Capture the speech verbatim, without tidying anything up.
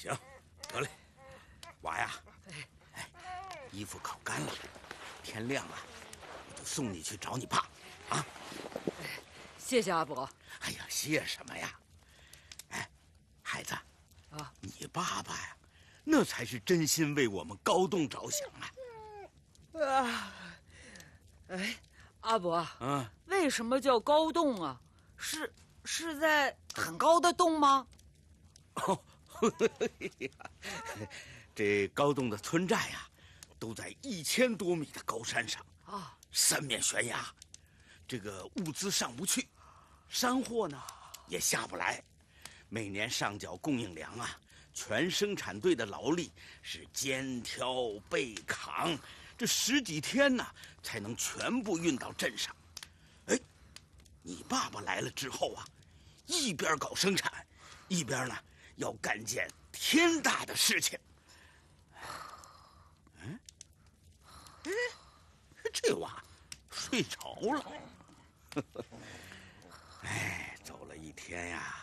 行，得嘞，娃呀，哎，衣服烤干了，天亮了，我就送你去找你爸，啊！ 谢谢阿伯。 哎呀，谢什么呀？哎，孩子，啊，你爸爸呀，那才是真心为我们高栋着想啊！ 啊，哎，阿伯， 嗯， 为什么叫高洞啊？是是在很高的洞吗？ 哦，这高洞的村寨呀，都在一千多米的高山上啊，三面悬崖，这个物资上不去，山货呢也下不来，每年上缴供应粮啊，全生产队的劳力是肩挑背扛，这十几天呢才能全部运到镇上。哎，你爸爸来了之后啊，一边搞生产，一边呢要干件天大的事情。嗯，哎，这娃睡着了。哎，走了一天呀，